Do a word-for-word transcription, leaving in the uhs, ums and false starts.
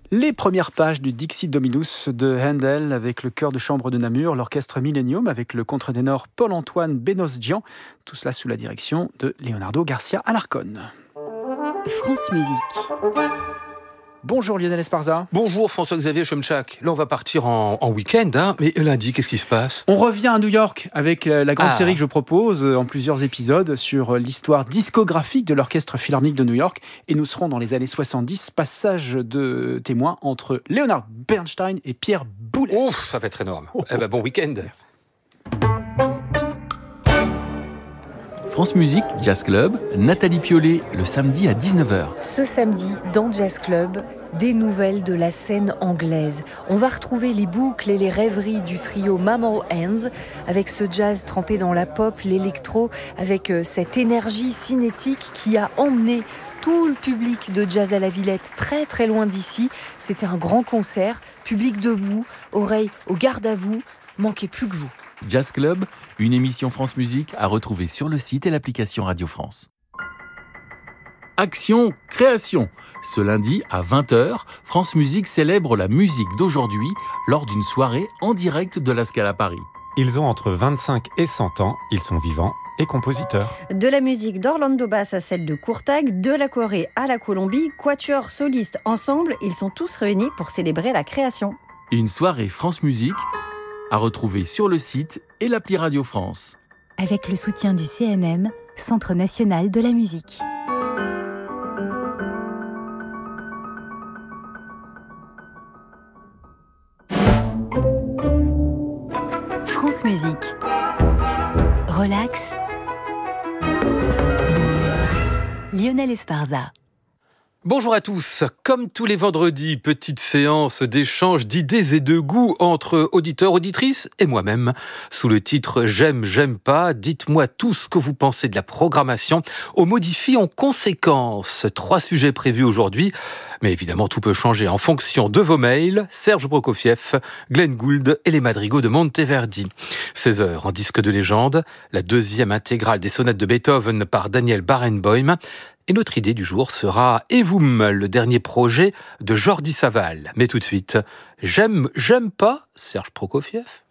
Les premières pages du Dixit Dominus de Handel avec le chœur de chambre de Namur, l'orchestre Millennium avec le contre-ténor Paul-Antoine Benos-Dian, tout cela sous la direction de Leonardo Garcia Alarcón. France Musique. Bonjour Lionel Esparza. Bonjour François-Xavier Chomchak. Là on va partir en, en week-end, hein, mais lundi qu'est-ce qui se passe ? On revient à New York avec la grande Ah. série que je propose en plusieurs épisodes sur l'histoire discographique de l'Orchestre Philharmonique de New York. Et nous serons dans les années soixante-dix, passage de témoin entre Leonard Bernstein et Pierre Boulez. Ouf, ça va être énorme. Oh, oh. Eh ben, bon week-end. Merci. France Musique, Jazz Club, Nathalie Piollet, le samedi à dix-neuf heures. Ce samedi, dans Jazz Club, des nouvelles de la scène anglaise. On va retrouver les boucles et les rêveries du trio Mammal Hands, avec ce jazz trempé dans la pop, l'électro, avec cette énergie cinétique qui a emmené tout le public de Jazz à la Villette très très loin d'ici. C'était un grand concert, public debout, oreilles au garde à vous, manquez plus que vous. Jazz Club, une émission France Musique à retrouver sur le site et l'application Radio France. Action Création. Ce lundi à vingt heures, France Musique célèbre la musique d'aujourd'hui lors d'une soirée en direct de la Scala Paris. Ils ont entre vingt-cinq et cent ans, ils sont vivants et compositeurs. De la musique d'Orlando Bass à celle de Courtag, de la Corée à la Colombie, quatuor soliste ensemble, ils sont tous réunis pour célébrer la création. Une soirée France Musique à retrouver sur le site et l'appli Radio France. Avec le soutien du C N M, Centre national de la musique. France Musique. Relax. Lionel Esparza. Bonjour à tous. Comme tous les vendredis, petite séance d'échange d'idées et de goûts entre auditeurs, auditrices et moi-même. Sous le titre « J'aime, j'aime pas », dites-moi tout ce que vous pensez de la programmation. On modifie en conséquence. Trois sujets prévus aujourd'hui. Mais évidemment, tout peut changer en fonction de vos mails. Serge Prokofiev, Glenn Gould et les madrigaux de Monteverdi. seize heures en disque de légende, la deuxième intégrale des sonates de Beethoven par Daniel Barenboim. Et notre idée du jour sera Evum, le dernier projet de Jordi Savall. Mais tout de suite, j'aime, j'aime pas Serge Prokofiev.